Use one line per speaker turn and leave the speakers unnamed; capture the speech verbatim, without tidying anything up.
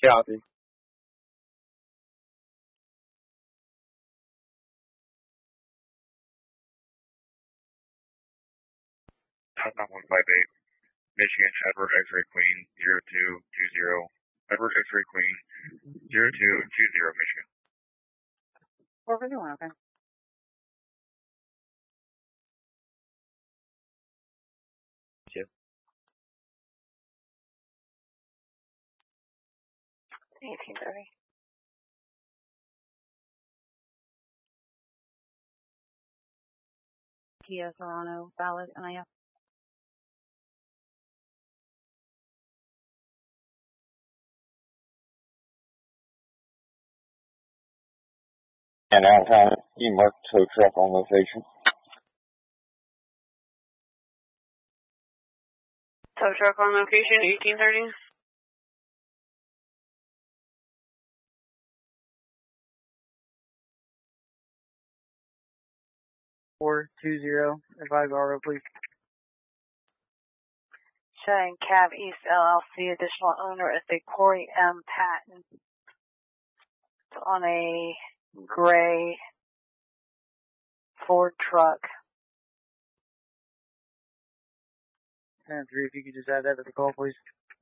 Copy.
nine one five eight, Michigan, Edward X-Ray Queen, zero two two zero. Edward X-Ray Queen, zero two two zero, Michigan.
four fifty-one, okay.
Yeah.
eighteen thirty. Kia Serrano, valid N I S.
And out you marked tow truck on location.
Tow truck on location, eighteen thirty.
four two zero, advise R O, please.
Showing Cav East L L C, additional owner is a Corey M. Patton. It's on a gray Ford truck.
ten three, if you could just add that to the call, please.